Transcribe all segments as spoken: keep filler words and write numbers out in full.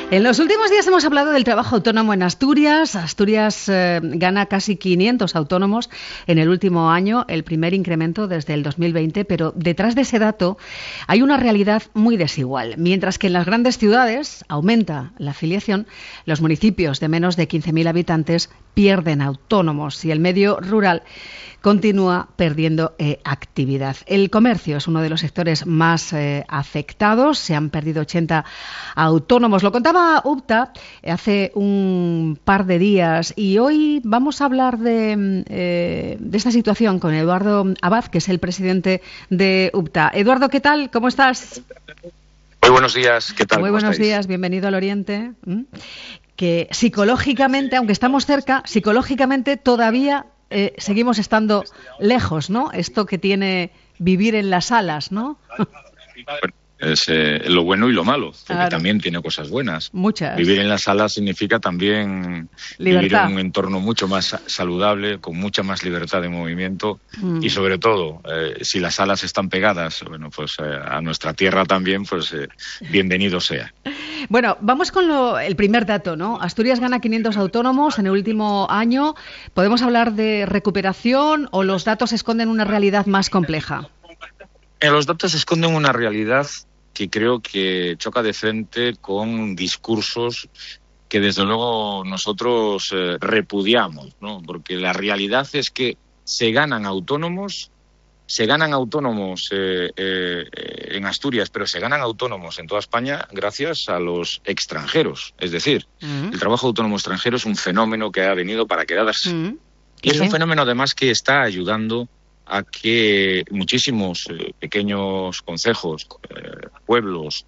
En los últimos días hemos hablado del trabajo autónomo en Asturias. Asturias eh, gana casi quinientos autónomos en el último año, el primer incremento desde el dos mil veinte, pero detrás de ese dato hay una realidad muy desigual. Mientras que en las grandes ciudades aumenta la afiliación, los municipios de menos de quince mil habitantes pierden autónomos y el medio rural continúa perdiendo eh, actividad. El comercio es uno de los sectores más eh, afectados. Se han perdido ochenta autónomos. Lo contaba UPTA hace un par de días y hoy vamos a hablar de, eh, de esta situación con Eduardo Abad, que es el presidente de UPTA. Eduardo, ¿qué tal? ¿Cómo estás? Muy buenos días. ¿Qué tal? Muy buenos estáis? días. Bienvenido al Oriente. ¿Mm? Que psicológicamente, aunque estamos cerca, psicológicamente todavía Eh, seguimos estando lejos, ¿no? Esto que tiene vivir en las salas, ¿no? Es eh, lo bueno y lo malo, porque claro. También tiene cosas buenas. Muchas. Vivir en las salas significa también libertad. Vivir en un entorno mucho más saludable, con mucha más libertad de movimiento mm. y sobre todo, eh, si las salas están pegadas, bueno, pues eh, a nuestra tierra también, pues eh, bienvenido sea. Bueno, vamos con lo, el primer dato, ¿no? Asturias gana quinientos autónomos en el último año. ¿Podemos hablar de recuperación o los datos esconden una realidad más compleja? Eh, los datos esconden una realidad que creo que choca de frente con discursos que desde luego nosotros eh, repudiamos, ¿no? Porque la realidad es que se ganan autónomos, se ganan autónomos eh, eh, en Asturias, pero se ganan autónomos en toda España gracias a los extranjeros. Es decir, uh-huh. el trabajo autónomo extranjero es un fenómeno que ha venido para quedarse. Uh-huh. Y es un fenómeno además que está ayudando a que muchísimos eh, pequeños concejos, eh, pueblos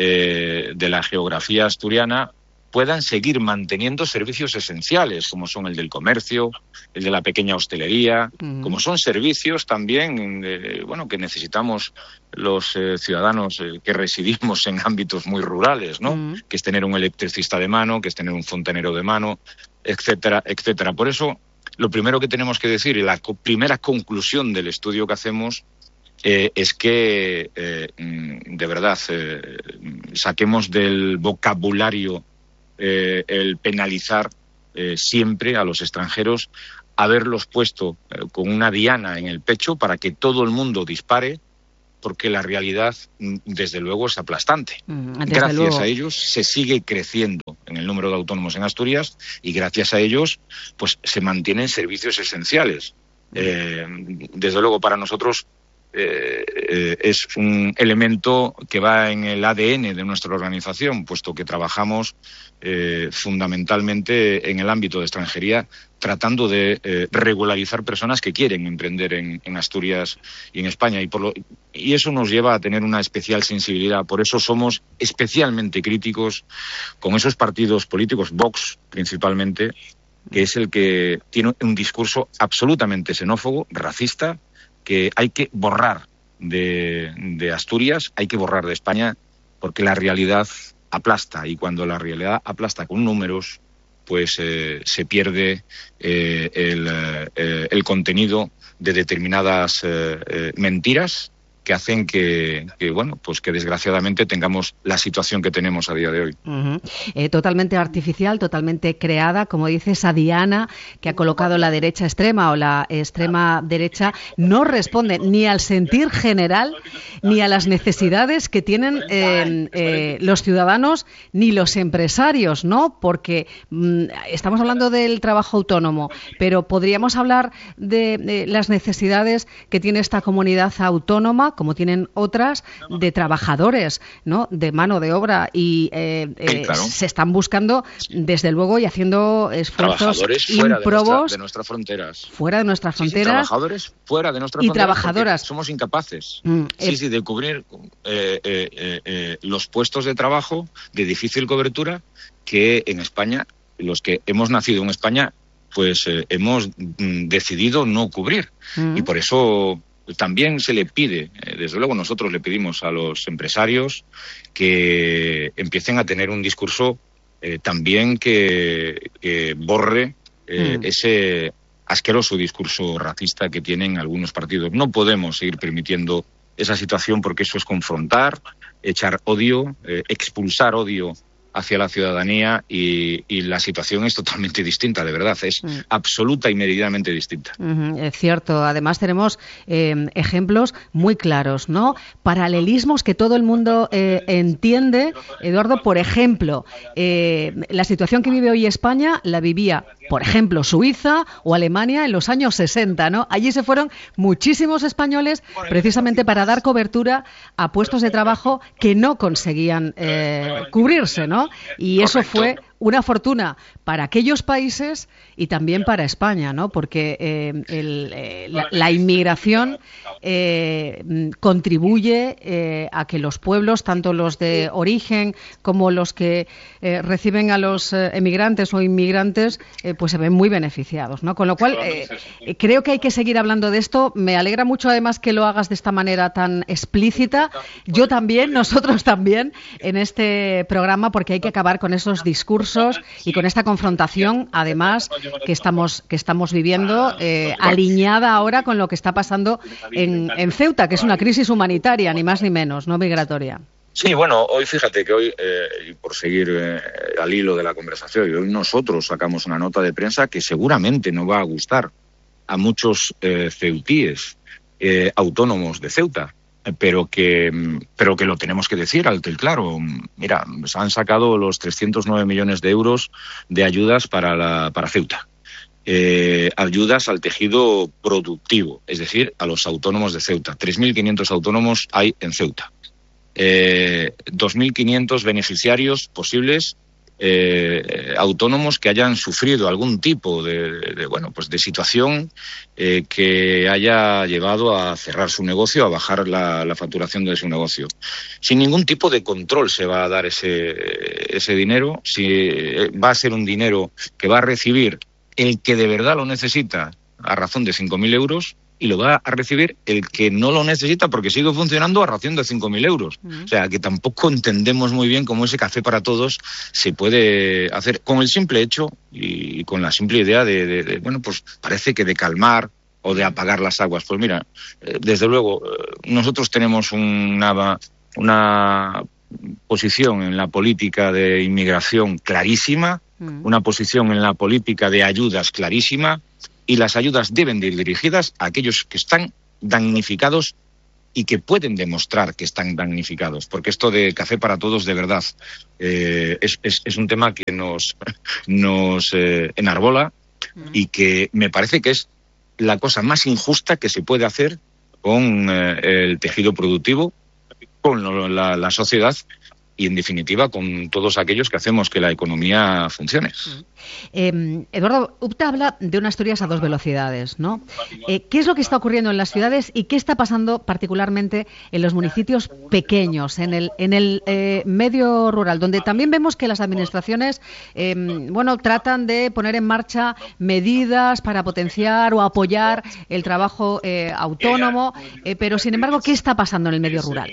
eh, de la geografía asturiana puedan seguir manteniendo servicios esenciales, como son el del comercio, el de la pequeña hostelería, mm. como son servicios también eh, bueno, que necesitamos los eh, ciudadanos eh, que residimos en ámbitos muy rurales, ¿no? Mm. Que es tener un electricista de mano, que es tener un fontanero de mano, etcétera, etcétera. Por eso, lo primero que tenemos que decir, y la co- primera conclusión del estudio que hacemos, eh, es que, eh, de verdad, eh, saquemos del vocabulario Eh, el penalizar eh, siempre a los extranjeros, haberlos puesto eh, con una diana en el pecho para que todo el mundo dispare, porque la realidad, desde luego, es aplastante. Mm, gracias luego. a ellos se sigue creciendo en el número de autónomos en Asturias y gracias a ellos pues se mantienen servicios esenciales. Mm. Eh, desde luego, para nosotros Eh, eh, es un elemento que va en el A D N de nuestra organización, puesto que trabajamos eh, fundamentalmente en el ámbito de extranjería, tratando de eh, regularizar personas que quieren emprender en, en Asturias y en España. Y, por lo, y eso nos lleva a tener una especial sensibilidad. Por eso somos especialmente críticos con esos partidos políticos, Vox principalmente, que es el que tiene un discurso absolutamente xenófobo, racista, que hay que borrar de, de Asturias, hay que borrar de España, porque la realidad aplasta, y cuando la realidad aplasta con números, pues eh, se pierde eh, el, eh, el contenido de determinadas eh, eh, mentiras que hacen que, que, bueno, pues que desgraciadamente tengamos la situación que tenemos a día de hoy. Uh-huh. Eh, totalmente artificial, totalmente creada, como dice esa diana que ha colocado la derecha extrema o la extrema derecha, no responde ni al sentir general ni a las necesidades que tienen eh, eh, los ciudadanos ni los empresarios, ¿no? Porque mm, estamos hablando del trabajo autónomo, pero podríamos hablar de, de las necesidades que tiene esta comunidad autónoma, como tienen otras, de trabajadores, ¿no? De mano de obra, y eh, eh, sí, claro. se están buscando, desde luego, y haciendo esfuerzos ímprobos de, nuestra, de nuestras fronteras. Fuera de nuestras fronteras. Sí, sí, trabajadores fuera de nuestras y fronteras. Trabajadoras. Somos incapaces. Mm, sí, eh, sí, de cubrir eh, eh, eh, los puestos de trabajo de difícil cobertura que en España, los que hemos nacido en España, pues eh, hemos mm, decidido no cubrir. Mm. Y por eso también se le pide, eh, desde luego nosotros le pedimos a los empresarios que empiecen a tener un discurso eh, también que, que borre eh, mm. ese asqueroso discurso racista que tienen algunos partidos. No podemos seguir permitiendo esa situación, porque eso es confrontar, echar odio, eh, expulsar odio hacia la ciudadanía y, y la situación es totalmente distinta, de verdad, es mm. absoluta y meridamente distinta. Uh-huh, es cierto, además tenemos eh, ejemplos muy claros, ¿no? Paralelismos que todo el mundo eh, entiende. Eduardo, por ejemplo, eh, la situación que vive hoy España la vivía, por ejemplo, Suiza o Alemania en los años sesenta, ¿no? Allí se fueron muchísimos españoles precisamente para dar cobertura a puestos de trabajo que no conseguían eh, cubrirse, ¿no? Y eso fue una fortuna para aquellos países y también para España, ¿no? Porque eh, el, eh, la, la inmigración eh, contribuye eh, a que los pueblos, tanto los de origen como los que eh, reciben a los eh, emigrantes o inmigrantes, eh, pues se ven muy beneficiados, ¿no? Con lo cual, eh, creo que hay que seguir hablando de esto. Me alegra mucho, además, que lo hagas de esta manera tan explícita. Yo también, nosotros también, en este programa, porque hay que acabar con esos discursos y con esta confrontación, además, que estamos que estamos viviendo, eh, alineada ahora con lo que está pasando en, en Ceuta, que es una crisis humanitaria, ni más ni menos, no migratoria. Sí, bueno, hoy fíjate que hoy, eh, y por seguir eh, al hilo de la conversación, hoy nosotros sacamos una nota de prensa que seguramente no va a gustar a muchos eh, ceutíes eh, autónomos de Ceuta, pero que pero que lo tenemos que decir alto y claro. Mira, han sacado los trescientos nueve millones de euros de ayudas para la para Ceuta. Eh, ayudas al tejido productivo, es decir, a los autónomos de Ceuta. tres mil quinientos autónomos hay en Ceuta. Eh, dos mil quinientos beneficiarios posibles eh, autónomos que hayan sufrido algún tipo de, de bueno pues de situación eh, que haya llevado a cerrar su negocio, a bajar la, la facturación de su negocio. Sin ningún tipo de control se va a dar ese ese dinero. Si eh, va a ser un dinero que va a recibir el que de verdad lo necesita a razón de cinco mil euros, y lo va a recibir el que no lo necesita porque sigue funcionando a ración de cinco mil euros. Uh-huh. O sea, que tampoco entendemos muy bien cómo ese café para todos se puede hacer con el simple hecho y con la simple idea de, de, de bueno, pues parece que de calmar o de apagar las aguas. Pues mira, eh, desde luego, eh, nosotros tenemos una, una posición en la política de inmigración clarísima, uh-huh. una posición en la política de ayudas clarísima, y las ayudas deben de ir dirigidas a aquellos que están damnificados y que pueden demostrar que están damnificados, porque esto de café para todos, de verdad, eh, es, es, es un tema que nos, nos eh, enarbola uh-huh. y que me parece que es la cosa más injusta que se puede hacer con eh, el tejido productivo, con lo, la, la sociedad y, en definitiva, con todos aquellos que hacemos que la economía funcione. Eh, Eduardo, UPTA habla de una Asturias a dos velocidades, ¿no? Eh, ¿Qué es lo que está ocurriendo en las ciudades y qué está pasando particularmente en los municipios pequeños, en el, en el eh, medio rural, donde también vemos que las administraciones, eh, bueno, tratan de poner en marcha medidas para potenciar o apoyar el trabajo eh, autónomo, eh, pero, sin embargo, ¿qué está pasando en el medio rural?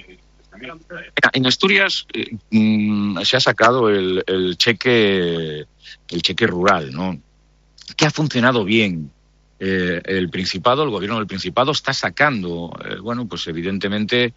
En Asturias eh, se ha sacado el, el cheque el cheque rural, ¿no? Que ha funcionado bien. Eh, el Principado, el gobierno del Principado está sacando, eh, bueno, pues evidentemente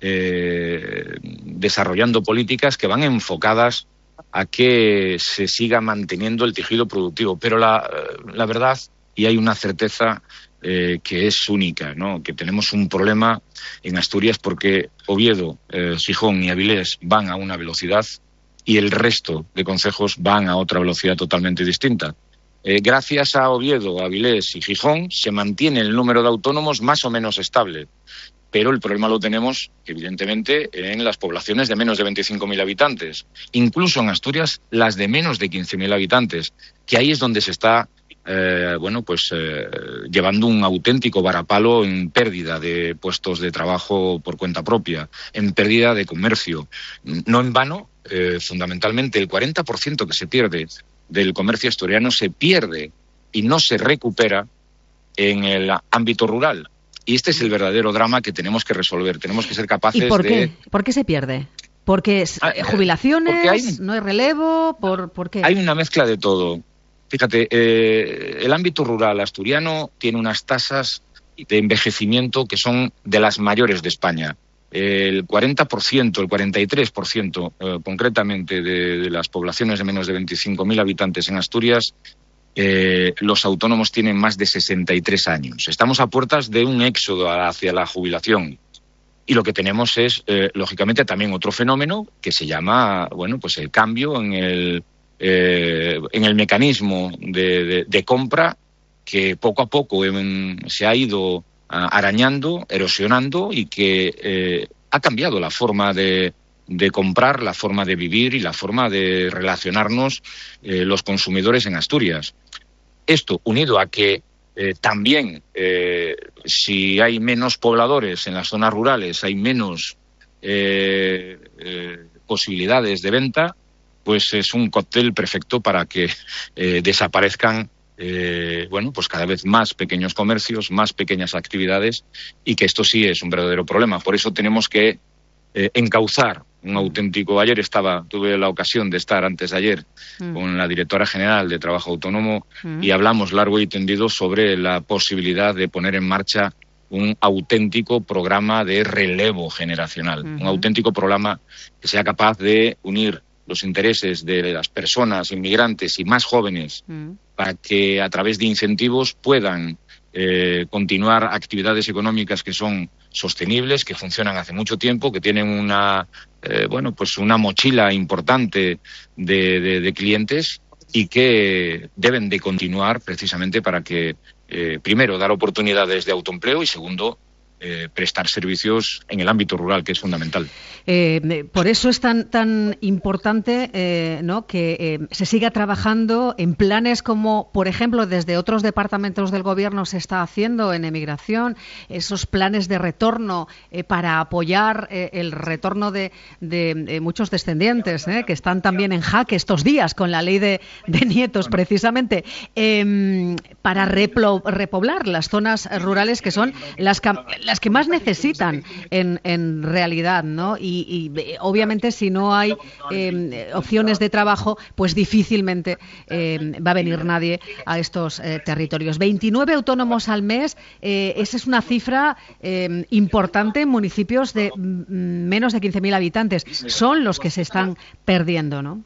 eh, desarrollando políticas que van enfocadas a que se siga manteniendo el tejido productivo. Pero la, la verdad, y hay una certeza eh, que es única, ¿no? Que tenemos un problema en Asturias porque Oviedo, eh, Gijón y Avilés van a una velocidad y el resto de concejos van a otra velocidad totalmente distinta. Eh, gracias a Oviedo, Avilés y Gijón se mantiene el número de autónomos más o menos estable, pero el problema lo tenemos, evidentemente, en las poblaciones de menos de veinticinco mil habitantes, incluso en Asturias las de menos de quince mil habitantes, que ahí es donde se está Eh, bueno, pues eh, llevando un auténtico varapalo en pérdida de puestos de trabajo por cuenta propia, en pérdida de comercio. No en vano, eh, fundamentalmente el cuarenta por ciento que se pierde del comercio asturiano se pierde y no se recupera en el ámbito rural. Y este es el verdadero drama que tenemos que resolver. Tenemos que ser capaces ¿Y por qué? de... ¿Por qué se pierde? ¿Porque es, eh, jubilaciones? Porque hay, ¿No hay relevo? ¿Por, por qué? Hay una mezcla de todo. Fíjate, eh, el ámbito rural asturiano tiene unas tasas de envejecimiento que son de las mayores de España. el cuarenta por ciento, el cuarenta y tres por ciento eh, concretamente de, de las poblaciones de menos de veinticinco mil habitantes en Asturias, eh, los autónomos tienen más de sesenta y tres años. Estamos a puertas de un éxodo hacia la jubilación. Y lo que tenemos es, eh, lógicamente, también otro fenómeno que se llama, bueno, pues el cambio en el, eh, en el mecanismo de, de, de compra que poco a poco eh, se ha ido arañando, erosionando y que eh, ha cambiado la forma de, de comprar, la forma de vivir y la forma de relacionarnos eh, los consumidores en Asturias. Esto, unido a que eh, también eh, si hay menos pobladores en las zonas rurales, hay menos eh, eh, posibilidades de venta, pues es un cóctel perfecto para que eh, desaparezcan Eh, bueno, pues cada vez más pequeños comercios, más pequeñas actividades, y que esto sí es un verdadero problema. Por eso tenemos que eh, encauzar un auténtico... Ayer estaba, tuve la ocasión de estar antes de ayer mm. con la directora general de Trabajo Autónomo mm. y hablamos largo y tendido sobre la posibilidad de poner en marcha un auténtico programa de relevo generacional, mm-hmm. un auténtico programa que sea capaz de unir los intereses de las personas inmigrantes y más jóvenes mm. para que a través de incentivos puedan eh, continuar actividades económicas que son sostenibles, que funcionan hace mucho tiempo, que tienen una eh, bueno pues una mochila importante de, de, de clientes y que deben de continuar precisamente para que eh, primero dar oportunidades de autoempleo y segundo Eh, prestar servicios en el ámbito rural, que es fundamental. Eh, por eso es tan tan importante eh, ¿no? que eh, se siga trabajando en planes como, por ejemplo, desde otros departamentos del Gobierno se está haciendo en emigración, esos planes de retorno eh, para apoyar eh, el retorno de, de, de muchos descendientes eh, que están también en jaque estos días con la ley de, de nietos, precisamente, eh, para replo, repoblar las zonas rurales que son las que las que más necesitan en, en realidad, ¿no? Y, y obviamente si no hay eh, opciones de trabajo, pues difícilmente eh, va a venir nadie a estos eh, territorios. veintinueve autónomos al mes, eh, esa es una cifra eh, importante en municipios de mm, menos de quince mil habitantes. Son los que se están perdiendo, ¿no?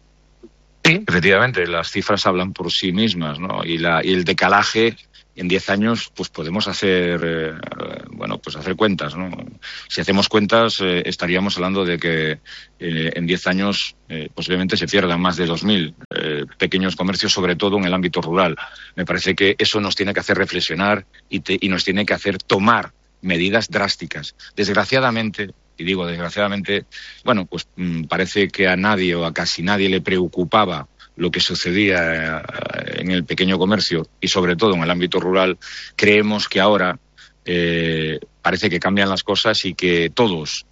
Sí, efectivamente, las cifras hablan por sí mismas, ¿no? Y, la, y el decalaje en diez años, pues podemos hacer, eh, bueno, pues hacer cuentas, ¿no? Si hacemos cuentas, eh, estaríamos hablando de que eh, en diez años eh, posiblemente se pierdan más de dos mil eh, pequeños comercios, sobre todo en el ámbito rural. Me parece que eso nos tiene que hacer reflexionar y, te, y nos tiene que hacer tomar medidas drásticas. Desgraciadamente, y digo desgraciadamente, bueno, pues mmm, parece que a nadie o a casi nadie le preocupaba lo que sucedía en el pequeño comercio y sobre todo en el ámbito rural. Creemos que ahora eh, parece que cambian las cosas y que todos,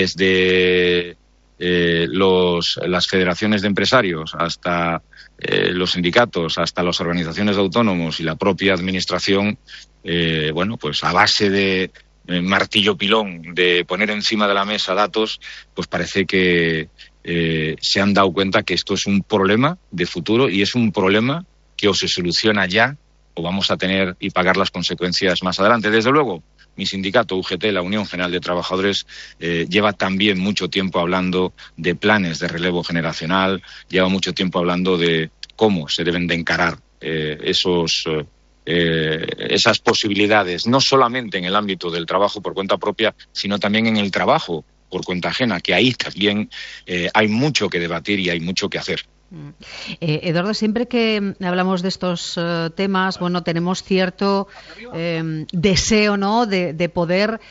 desde eh, los, las federaciones de empresarios hasta eh, los sindicatos, hasta las organizaciones de autónomos y la propia administración, eh, bueno, pues a base de eh, martillo pilón, de poner encima de la mesa datos, pues parece que Eh, se han dado cuenta que esto es un problema de futuro y es un problema que o se soluciona ya o vamos a tener y pagar las consecuencias más adelante. Desde luego, mi sindicato U G T, la Unión General de Trabajadores, eh, lleva también mucho tiempo hablando de planes de relevo generacional, lleva mucho tiempo hablando de cómo se deben de encarar eh, esos eh, esas posibilidades, no solamente en el ámbito del trabajo por cuenta propia, sino también en el trabajo por cuenta ajena, que ahí también eh, hay mucho que debatir y hay mucho que hacer. Eh, Eduardo, siempre que hablamos de estos uh, temas, bueno, tenemos cierto eh, deseo, ¿no?, de, de poder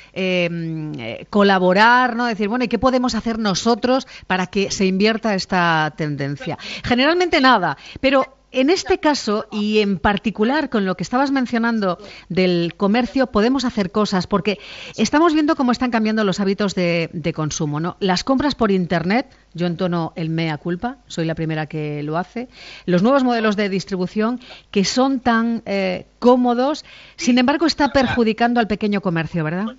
eh, colaborar, ¿no?, decir, bueno, ¿y qué podemos hacer nosotros para que se invierta esta tendencia? Generalmente nada, pero en este caso, y en particular con lo que estabas mencionando del comercio, podemos hacer cosas, porque estamos viendo cómo están cambiando los hábitos de, de consumo, ¿no? Las compras por Internet, yo entono el mea culpa, soy la primera que lo hace, los nuevos modelos de distribución que son tan eh, cómodos, sin embargo está perjudicando al pequeño comercio, ¿verdad?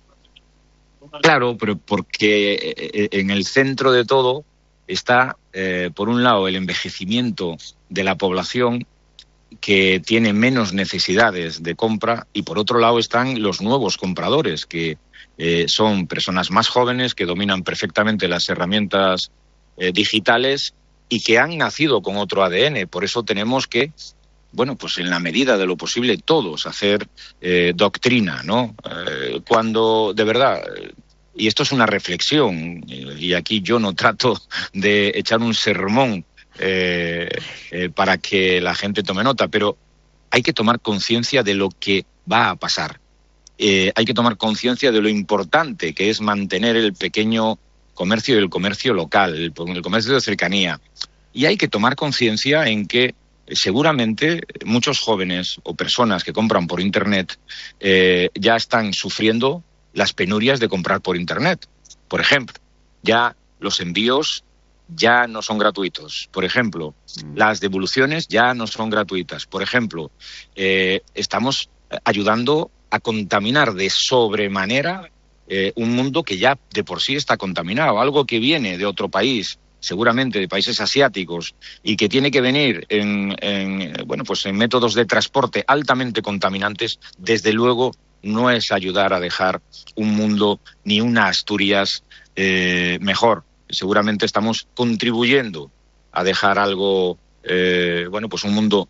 Claro, pero porque en el centro de todo está, eh, por un lado, el envejecimiento de la población que tiene menos necesidades de compra y, por otro lado, están los nuevos compradores que eh, son personas más jóvenes que dominan perfectamente las herramientas eh, digitales y que han nacido con otro A D N. Por eso tenemos que, bueno, pues en la medida de lo posible todos hacer eh, doctrina, ¿no? Eh, cuando, de verdad, y esto es una reflexión, y aquí yo no trato de echar un sermón eh, eh, para que la gente tome nota, pero hay que tomar conciencia de lo que va a pasar. Eh, hay que tomar conciencia de lo importante que es mantener el pequeño comercio y el comercio local, el, el comercio de cercanía. Y hay que tomar conciencia en que seguramente muchos jóvenes o personas que compran por Internet eh, ya están sufriendo las penurias de comprar por Internet. Por ejemplo, ya los envíos ya no son gratuitos. Por ejemplo, mm. las devoluciones ya no son gratuitas. Por ejemplo, eh, estamos ayudando a contaminar de sobremanera eh, un mundo que ya de por sí está contaminado, algo que viene de otro país, seguramente de países asiáticos, y que tiene que venir en, en, bueno, pues en métodos de transporte altamente contaminantes. Desde luego no es ayudar a dejar un mundo ni una Asturias eh, mejor. Seguramente estamos contribuyendo a dejar algo, eh, bueno, pues un mundo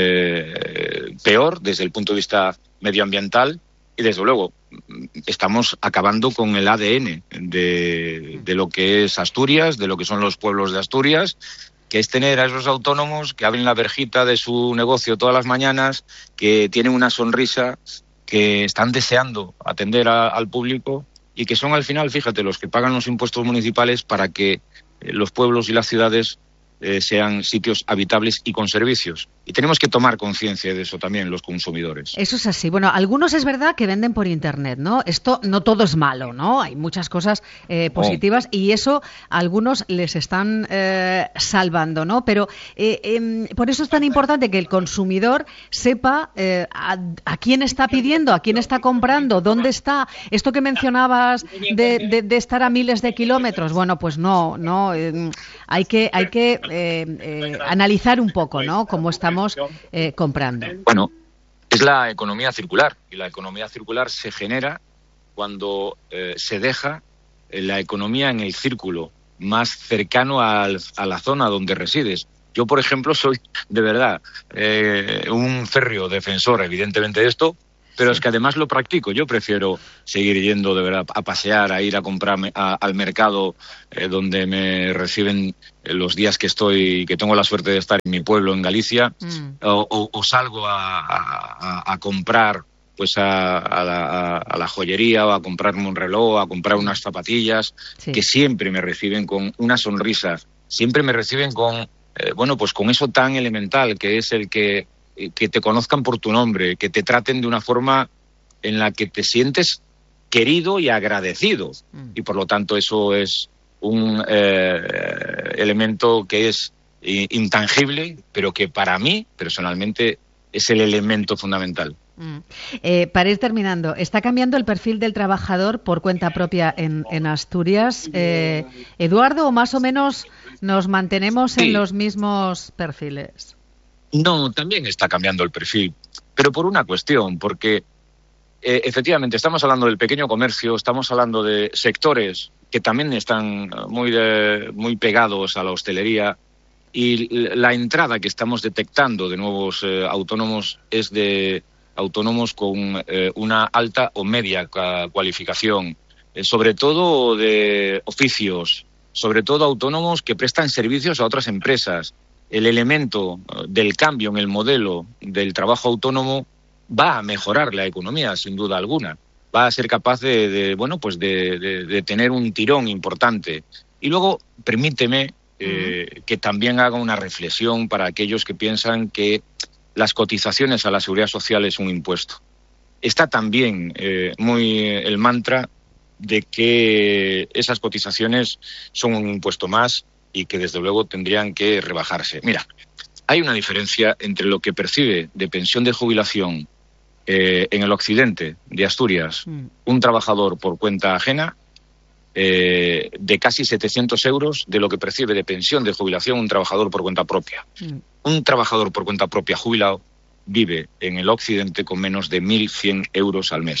eh, peor desde el punto de vista medioambiental, y desde luego estamos acabando con el A D N de, de lo que es Asturias, de lo que son los pueblos de Asturias, que es tener a esos autónomos que abren la verjita de su negocio todas las mañanas, que tienen una sonrisa, que están deseando atender a, al público, y que son al final, fíjate, los que pagan los impuestos municipales para que eh, los pueblos y las ciudades eh, sean sitios habitables y con servicios. Y tenemos que tomar conciencia de eso también los consumidores. Eso es así. Bueno, algunos es verdad que venden por Internet, ¿no? Esto no todo es malo, ¿no? Hay muchas cosas eh, positivas, oh. y eso a algunos les están eh, salvando, ¿no? Pero eh, eh, por eso es tan importante que el consumidor sepa eh, a, a quién está pidiendo, a quién está comprando, dónde está. Esto que mencionabas de, de, de estar a miles de kilómetros, bueno, pues no, no. Eh, hay que, hay que eh, eh, analizar un poco, ¿no? Cómo estamos Eh, comprando. Bueno, es la economía circular, y la economía circular se genera cuando eh, se deja la economía en el círculo más cercano al, a la zona donde resides. Yo, por ejemplo, soy de verdad eh, un férreo defensor, evidentemente, de esto, pero sí. Es que además lo practico. Yo prefiero seguir yendo de verdad a pasear, a ir a comprar a, al mercado eh, donde me reciben los días que estoy, que tengo la suerte de estar en mi pueblo, en Galicia, mm. o, o, o salgo a, a, a comprar pues a, a, la, a la joyería, o a comprarme un reloj, a comprar unas zapatillas, sí. que siempre me reciben con una sonrisa, siempre me reciben con, eh, bueno, pues con eso tan elemental que es el que que te conozcan por tu nombre, que te traten de una forma en la que te sientes querido y agradecido. Mm. Y por lo tanto eso es un eh, elemento que es intangible, pero que para mí, personalmente, es el elemento fundamental. Mm. Eh, para ir terminando, ¿está cambiando el perfil del trabajador por cuenta propia en, en Asturias, eh, Eduardo, o más o menos nos mantenemos sí. en los mismos perfiles? No, también está cambiando el perfil, pero por una cuestión, porque eh, efectivamente estamos hablando del pequeño comercio, estamos hablando de sectores que también están muy, de, muy pegados a la hostelería, y la entrada que estamos detectando de nuevos eh, autónomos es de autónomos con eh, una alta o media cualificación, eh, sobre todo de oficios, sobre todo autónomos que prestan servicios a otras empresas. El elemento del cambio en el modelo del trabajo autónomo va a mejorar la economía, sin duda alguna. Va a ser capaz de, de bueno, pues de, de, de tener un tirón importante. Y luego, permíteme eh, uh-huh. que también haga una reflexión para aquellos que piensan que las cotizaciones a la seguridad social es un impuesto. Está también eh, muy el mantra de que esas cotizaciones son un impuesto más y que desde luego tendrían que rebajarse. Mira, hay una diferencia entre lo que percibe de pensión de jubilación eh, en el occidente de Asturias mm. un trabajador por cuenta ajena eh, de casi setecientos euros de lo que percibe de pensión de jubilación un trabajador por cuenta propia. Mm. Un trabajador por cuenta propia jubilado vive en el occidente con menos de mil cien euros al mes.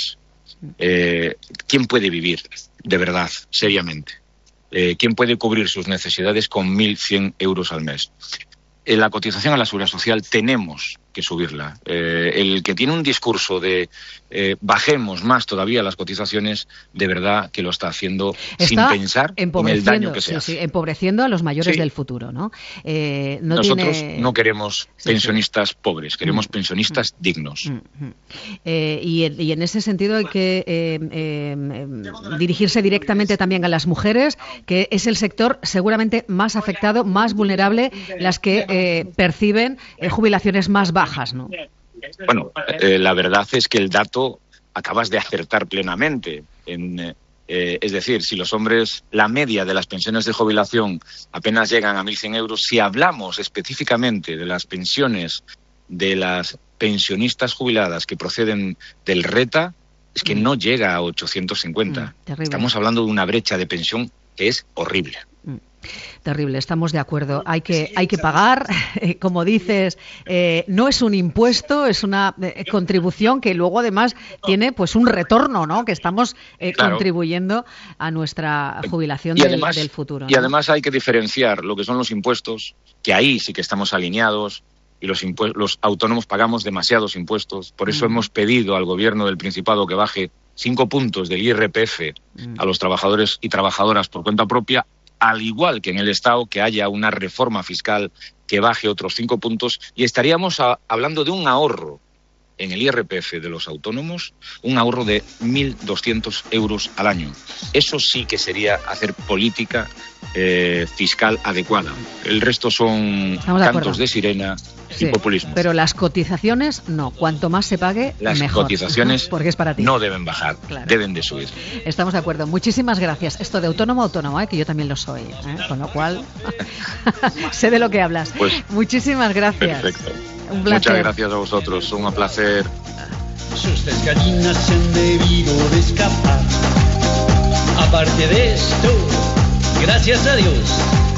Eh, ¿Quién puede vivir de verdad, seriamente? Eh, ¿Quién puede cubrir sus necesidades con mil cien euros al mes? En la cotización a la seguridad social tenemos que subirla. Eh, el que tiene un discurso de eh, bajemos más todavía las cotizaciones, de verdad que lo está haciendo está sin pensar en el daño que se sí, hace. Sí, empobreciendo a los mayores sí. del futuro, ¿no? Eh, no Nosotros tiene... no queremos sí, pensionistas sí. pobres, queremos mm, pensionistas mm, dignos. Mm, mm. Eh, y, y en ese sentido hay que eh, eh, dirigirse directamente también a las mujeres, que es el sector seguramente más afectado, más vulnerable, las que eh, perciben eh, jubilaciones más bajas. ¿No? Bueno, eh, la verdad es que el dato acabas de acertar plenamente. En, eh, es decir, si los hombres, la media de las pensiones de jubilación apenas llegan a mil cien euros, si hablamos específicamente de las pensiones de las pensionistas jubiladas que proceden del RETA, es que mm. no llega a ochocientos cincuenta. Mm, Estamos hablando de una brecha de pensión que es horrible. Mm. Terrible, estamos de acuerdo. Hay que, hay que pagar, eh, como dices, eh, no es un impuesto, es una eh, contribución que luego además tiene pues un retorno, ¿no? Que estamos eh, claro. contribuyendo a nuestra jubilación y del, además, del futuro, ¿no? Y además hay que diferenciar lo que son los impuestos, que ahí sí que estamos alineados, y los, los autónomos pagamos demasiados impuestos. Por eso mm. hemos pedido al Gobierno del Principado que baje cinco puntos del I R P F mm. a los trabajadores y trabajadoras por cuenta propia, al igual que en el Estado, que haya una reforma fiscal que baje otros cinco puntos, y estaríamos a, hablando de un ahorro en el I R P F de los autónomos, un ahorro de mil doscientos euros al año. Eso sí que sería hacer política eh, fiscal adecuada. El resto son cantos de, de sirena sí, y populismo. Pero las cotizaciones no. Cuanto más se pague, las mejor. Las cotizaciones porque es para ti. No deben bajar, claro. Deben de subir. Estamos de acuerdo. Muchísimas gracias. Esto de autónomo a autónomo, ¿eh? Que yo también lo soy. ¿eh? Con lo cual, sé de lo que hablas. Pues, Muchísimas gracias. Perfecto. Un placer. Muchas gracias a vosotros. Un placer. Sus tres gallinas se han debido de escapar. Aparte de esto, gracias a Dios,